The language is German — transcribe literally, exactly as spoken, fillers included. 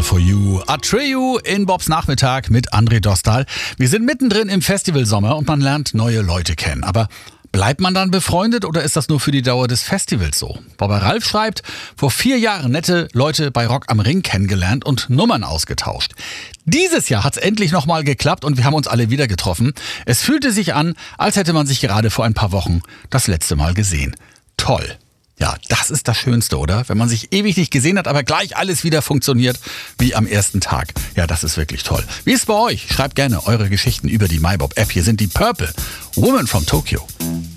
for You. Atreyu in Bobs Nachmittag mit André Dostal. Wir sind mittendrin im Festivalsommer und man lernt neue Leute kennen. Aber bleibt man dann befreundet oder ist das nur für die Dauer des Festivals so? Bobber Ralf schreibt, vor vier Jahren nette Leute bei Rock am Ring kennengelernt und Nummern ausgetauscht. Dieses Jahr hat's endlich nochmal geklappt und wir haben uns alle wieder getroffen. Es fühlte sich an, als hätte man sich gerade vor ein paar Wochen das letzte Mal gesehen. Toll. Ja, das ist das Schönste, oder? Wenn man sich ewig nicht gesehen hat, aber gleich alles wieder funktioniert wie am ersten Tag. Ja, das ist wirklich toll. Wie ist es bei euch? Schreibt gerne eure Geschichten über die MyBob-App. Hier sind die Purple, Woman from Tokyo.